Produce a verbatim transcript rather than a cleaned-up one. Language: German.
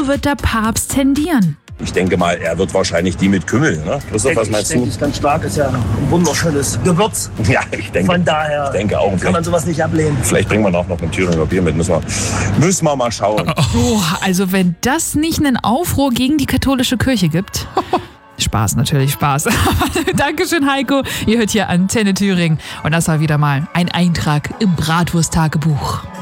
Wozu wird der Papst tendieren? Ich denke mal, er wird wahrscheinlich die mit Kümmel. Ne? Christoph, was meinst ich denke, du? ist ganz stark, ist ja ein wunderschönes Gewürz. Ja, ich denke, Von daher ich denke auch. kann man sowas nicht ablehnen. Vielleicht bringen wir noch, noch ein Thüringer Bier mit. Müssen wir, müssen wir mal schauen. Oh, also wenn das nicht einen Aufruhr gegen die katholische Kirche gibt. Spaß, natürlich Spaß. Dankeschön, Heiko. Ihr hört hier Antenne Thüringen. Und das war wieder mal ein Eintrag im Bratwurst-Tagebuch.